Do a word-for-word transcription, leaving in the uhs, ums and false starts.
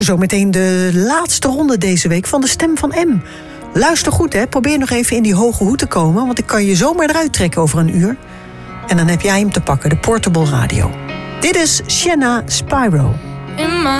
Zometeen de laatste ronde deze week van de Stem van M. Luister goed, hè. Probeer nog even in die hoge hoed te komen, want ik kan je zomaar eruit trekken over een uur. En dan heb jij hem te pakken, de portable radio. Dit is Shanna Spyro. In my